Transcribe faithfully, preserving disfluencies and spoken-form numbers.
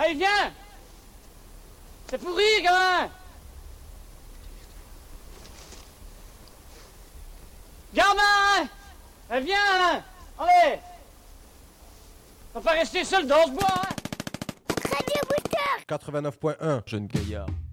Allez, viens! C'est pourri, gamin! Gamin! Allez, viens! Allez! On va pas rester seul dans ce bois, hein! quatre-vingt-neuf point un, Jeune Gaillard.